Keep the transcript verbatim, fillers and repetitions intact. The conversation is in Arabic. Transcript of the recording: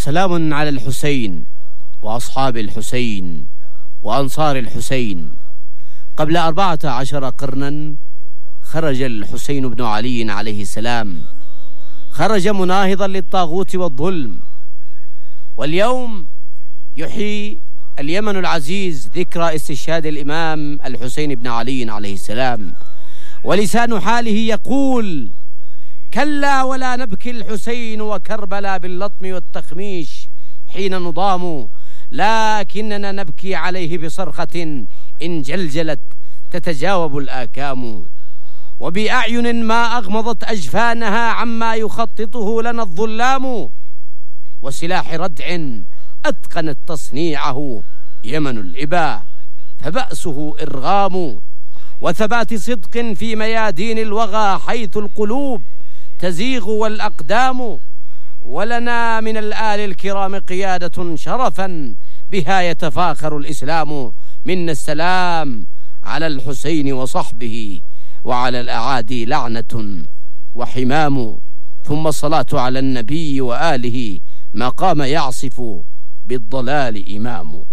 سلام على الحسين وأصحاب الحسين وأنصار الحسين. قبل أربعة عشر قرنا خرج الحسين بن علي عليه السلام، خرج مناهضا للطاغوت والظلم، واليوم يحيي اليمن العزيز ذكرى استشهاد الإمام الحسين بن علي عليه السلام، ولسان حاله يقول: كلا ولا نبكي الحسين وكربلا باللطم والتخميش حين نضام، لكننا نبكي عليه بصرخة إن جلجلت تتجاوب الآكام، وبأعين ما أغمضت أجفانها عما يخططه لنا الظلام، وسلاح ردع أتقنت تصنيعه يمن الإباء، فبأسه إرغام، وثبات صدق في ميادين الوغى حيث القلوب تزيغ والأقدام، ولنا من الآل الكرام قيادة شرفا بها يتفاخر الإسلام. منا السلام على الحسين وصحبه، وعلى الأعادي لعنة وحمام، ثم الصلاة على النبي وآله ما قام يعصف بالضلال إمام.